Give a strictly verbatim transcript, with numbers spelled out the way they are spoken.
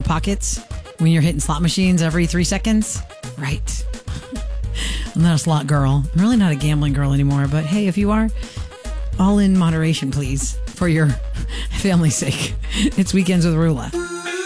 pockets when you're hitting slot machines every three seconds? Right. I'm not a slot girl. I'm really not a gambling girl anymore. But hey, if you are, all in moderation, please, for your family's sake. It's Weekends with Rula.